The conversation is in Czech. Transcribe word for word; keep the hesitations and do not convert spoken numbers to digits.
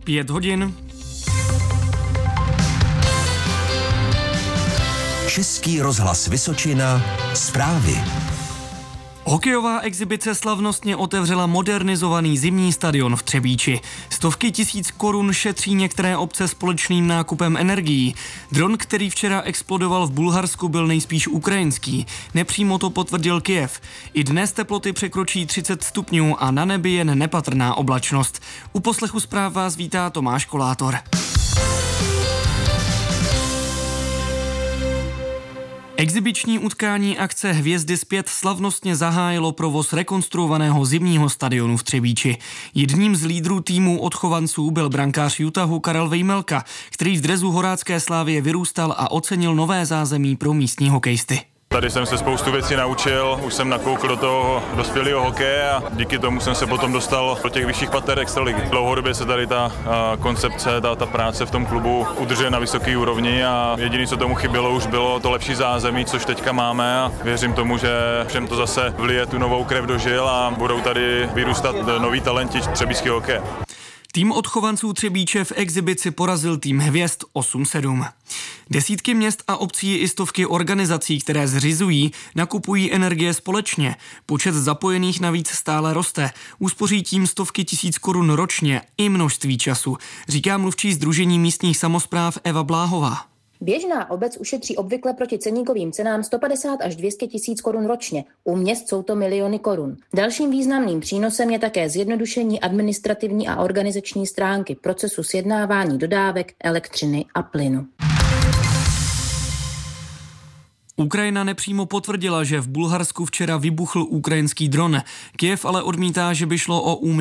Pět hodin. Český rozhlas Vysočina. Zprávy. Hokejová exibice slavnostně otevřela modernizovaný zimní stadion v Třebíči. Stovky tisíc korun šetří některé obce společným nákupem energií. Dron, který včera explodoval v Bulharsku, byl nejspíš ukrajinský. Nepřímo to potvrdil Kyjev. I dnes teploty překročí třicet stupňů a na nebi jen nepatrná oblačnost. U poslechu zpráv vás vítá Tomáš Kolátor. Exibiční utkání akce Hvězdy zpět slavnostně zahájilo provoz rekonstruovaného zimního stadionu v Třebíči. Jedním z lídrů týmu odchovanců byl brankář Utahu Karel Vejmelka, který v dresu Horácké Slávie vyrůstal a ocenil nové zázemí pro místní hokejisty. Tady jsem se spoustu věcí naučil, už jsem nakoukl do toho dospělého hokeje a díky tomu jsem se potom dostal do těch vyšších pater extraligy. Dlouhodobě se tady ta uh, koncepce, ta, ta práce v tom klubu udržuje na vysoké úrovni a jediné, co tomu chybělo, už bylo to lepší zázemí, což teďka máme a věřím tomu, že všem to zase vlije tu novou krev do žil a budou tady vyrůstat noví talenti třebíčského hokeje. Tým odchovanců Třebíče v exibici porazil tým Hvězd osm sedm. Desítky měst a obcí i stovky organizací, které zřizují, nakupují energie společně. Počet zapojených navíc stále roste. Úspoří tím stovky tisíc korun ročně i množství času, říká mluvčí Sdružení místních samospráv Eva Bláhová. Běžná obec ušetří obvykle proti ceníkovým cenám sto padesát až dvě stě tisíc korun ročně. U měst jsou to miliony korun. Dalším významným přínosem je také zjednodušení administrativní a organizační stránky procesu sjednávání dodávek elektřiny a plynu. Ukrajina nepřímo potvrdila, že v Bulharsku včera vybuchl ukrajinský dron. Kyjev ale odmítá, že by šlo o úmysl